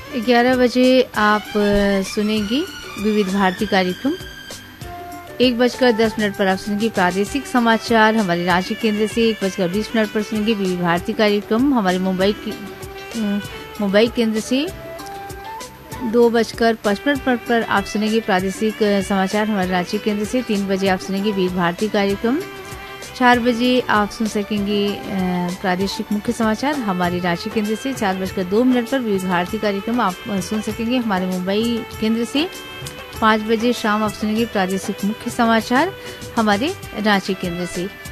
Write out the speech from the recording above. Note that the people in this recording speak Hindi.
11 बजे आप सुनेंगी विविध भारती कार्यक्रम। 1:10 पर आप सुनेंगे प्रादेशिक समाचार हमारे रांची केंद्र से। 1:20 पर सुनेंगे विविध भारती कार्यक्रम हमारे मुंबई केंद्र से। 2:55 पर आप सुनेंगे प्रादेशिक समाचार हमारे रांची केंद्र से। 3 बजे आप सुनेंगे विविध भारती कार्यक्रम। 4 बजे आप सुन सकेंगे प्रादेशिक मुख्य समाचार हमारे रांची केंद्र से। 4:02 पर विविध भारती कार्यक्रम आप सुन सकेंगे हमारे मुंबई केंद्र से। 5 बजे शाम आप सुनेंगे प्रादेशिक मुख्य समाचार हमारे रांची केंद्र से।